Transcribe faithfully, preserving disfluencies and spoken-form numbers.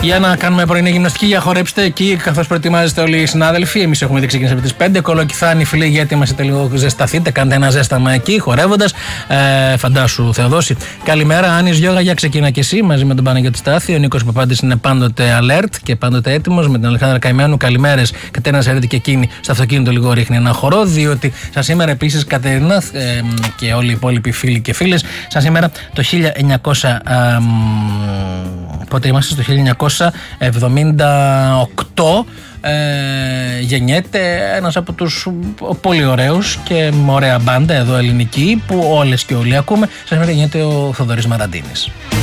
Για να κάνουμε πρωινή γυμναστική, για χορέψτε εκεί καθώς προετοιμάζεστε όλοι οι συνάδελφοι. Εμείς έχουμε ήδη ξεκινήσει από τις πέντε. Κολοκυθάνοι φίλοι, γιατί μας λίγο ζεσταθείτε. Κάντε ένα ζέσταμα εκεί χορεύοντας. Ε, φαντάσου, Θεοδόση. Καλημέρα, Άνης Γιώγα, για ξεκίνα και εσύ μαζί με τον Παναγιώτη Στάθη. Ο Νίκος Παπάντης είναι πάντοτε alert και πάντοτε έτοιμος. Με την Αλεξάνδρα Καημένου, καλημέρες. Κατερίνα Σερέτη και εκείνη στο αυτοκίνητο λίγο ρίχνει ένα χορό. Διότι σαν σήμερα επίσης, Κατερίνα ε, και όλοι οι υπόλοιποι φίλοι και φίλες, σαν σήμερα το χίλια εννιακόσια. Ε, πότε είμαστε, στο χίλια εννιακόσια εβδομήντα οκτώ ε, γεννιέται ένας από τους πολύ ωραίους και ωραία μπάντα εδώ ελληνική που όλες και όλοι ακούμε. Σας σήμερα γεννιέται ο Θοδωρής Μαραντίνης.